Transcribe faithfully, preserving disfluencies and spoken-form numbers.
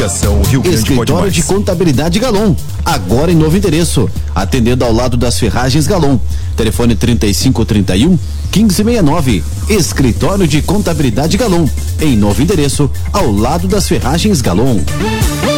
Associação Rio Grande Pode Mais. Escritório de Contabilidade Galon, agora em novo endereço, atendendo ao lado das Ferragens Galon. Telefone trinta e cinco, trinta e um, quinze sessenta e nove. Escritório de Contabilidade Galon, em novo endereço, ao lado das Ferragens Galon.